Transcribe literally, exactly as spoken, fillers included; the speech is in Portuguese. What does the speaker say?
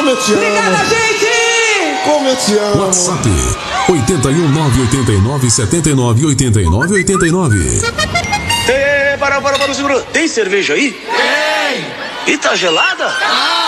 Como eu te amo. Obrigada, gente! Como eu te amo. WhatsApp oito um nove oito nove sete nove oito nove oito nove. Ei, para, para, para, segura. Tem cerveja aí? Tem! E tá gelada? Ah!